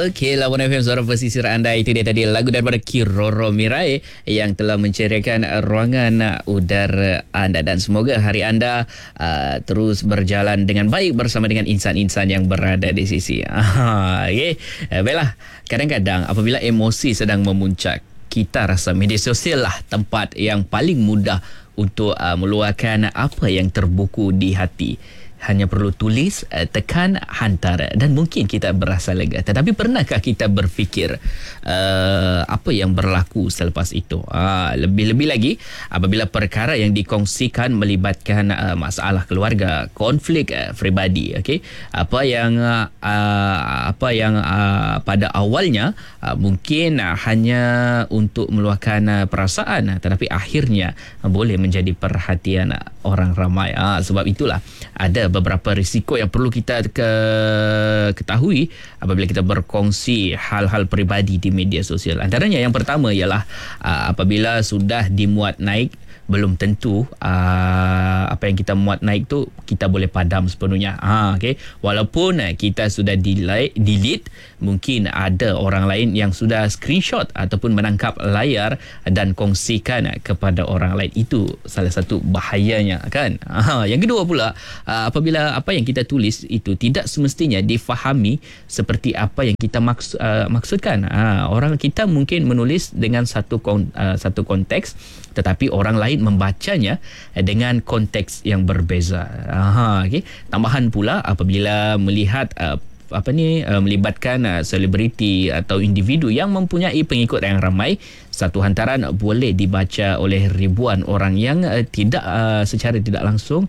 Okey, Lawan FM Suara Pesisir anda. Itu dia tadi lagu daripada Kiroro Mirai yang telah menceriakan ruangan udara anda. Dan semoga hari anda terus berjalan dengan baik bersama dengan insan-insan yang berada di sisi. Okey, baiklah. Kadang-kadang apabila emosi sedang memuncak, kita rasa media sosial lah tempat yang paling mudah untuk meluahkan apa yang terbuku di hati. Hanya perlu tulis, tekan, hantar dan mungkin kita berasa lega. Tetapi pernahkah kita berfikir apa yang berlaku selepas itu? Lebih-lebih lagi apabila perkara yang dikongsikan melibatkan masalah keluarga, konflik peribadi, okey. Apa yang pada awalnya mungkin hanya untuk meluahkan perasaan, tetapi akhirnya boleh menjadi perhatian orang ramai. Sebab itulah ada beberapa risiko yang perlu kita ketahui apabila kita berkongsi hal-hal peribadi di media sosial. Antaranya yang pertama ialah apabila sudah dimuat naik, belum tentu apa yang kita muat naik tu kita boleh padam sepenuhnya. Okay. Walaupun kita sudah delete, mungkin ada orang lain yang sudah screenshot ataupun menangkap layar dan kongsikan kepada orang lain. Itu salah satu bahayanya, kan. Yang kedua pula, apabila apa yang kita tulis itu tidak semestinya difahami seperti apa yang kita maksudkan. Orang kita mungkin menulis dengan satu konteks, tetapi orang lain membacanya dengan konteks yang berbeza. Okay. Tambahan pula apabila melihat melibatkan selebriti atau individu yang mempunyai pengikut yang ramai, satu hantaran boleh dibaca oleh ribuan orang yang secara tidak langsung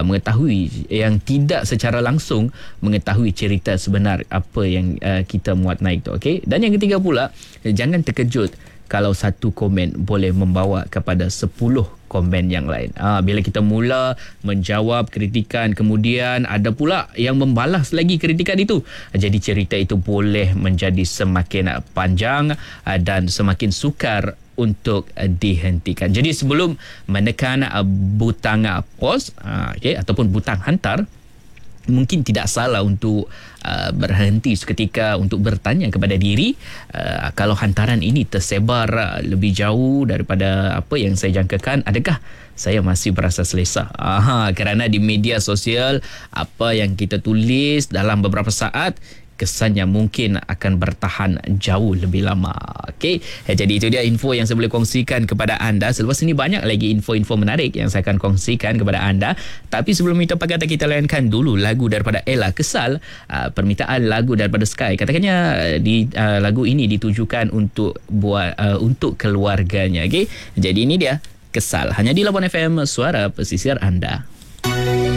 mengetahui cerita sebenar apa yang kita muat naik tu. Okay? Dan yang ketiga pula, jangan terkejut kalau satu komen boleh membawa kepada 10 komen yang lain. Bila kita mula menjawab kritikan, kemudian ada pula yang membalas lagi kritikan itu, jadi cerita itu boleh menjadi semakin panjang dan semakin sukar untuk dihentikan. Jadi sebelum menekan butang pause ataupun butang hantar, mungkin tidak salah untuk berhenti seketika untuk bertanya kepada diri, kalau hantaran ini tersebar lebih jauh daripada apa yang saya jangkakan, adakah saya masih berasa selesa? Kerana di media sosial, apa yang kita tulis dalam beberapa saat kesannya mungkin akan bertahan jauh lebih lama. Okey, jadi itu dia info yang saya boleh kongsikan kepada anda. Selepas ini banyak lagi info-info menarik yang saya akan kongsikan kepada anda. Tapi sebelum itu, apa kata kita layankan dulu lagu daripada Ella, Kesal, permintaan lagu daripada Sky. Katakannya lagu ini ditujukan untuk keluarganya. Okey, jadi ini dia Kesal, hanya di Lawan FM, Suara Pesisir anda.